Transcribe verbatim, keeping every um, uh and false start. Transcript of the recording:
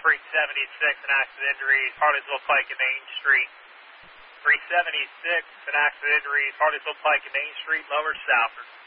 three seventy-six, an accident injuries, Harleysville Pike and Main Street. three seventy-six, an accident injuries, Harleysville Pike and Main Street, Lower Southard.